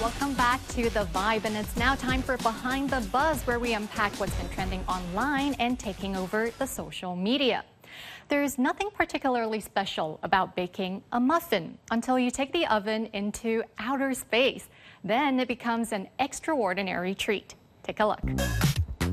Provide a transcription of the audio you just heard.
Welcome back to The Vibe, and it's now time for Behind the Buzz, where we unpack what's been trending online and taking over the social media. There's nothing particularly special about baking a muffin until you take the oven into outer space. Then it becomes an extraordinary treat. Take a look.